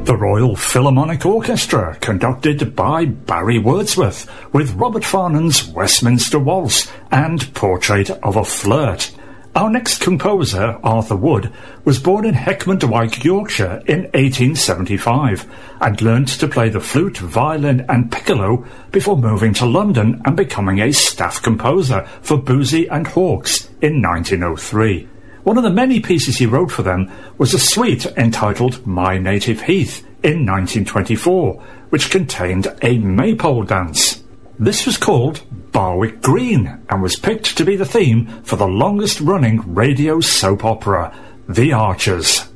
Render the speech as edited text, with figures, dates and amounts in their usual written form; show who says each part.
Speaker 1: The Royal Philharmonic Orchestra, conducted by Barry Wordsworth, with Robert Farnham's Westminster Waltz and Portrait of a Flirt. Our next composer, Arthur Wood, was born in Heckmondwike, Yorkshire in 1875 and learnt to play the flute, violin and piccolo before moving to London and becoming a staff composer for Boosey and Hawkes in 1903. One of the many pieces he wrote for them was a suite entitled My Native Heath in 1924, which contained a maypole dance. This was called Barwick Green and was picked to be the theme for the longest-running radio soap opera, The Archers.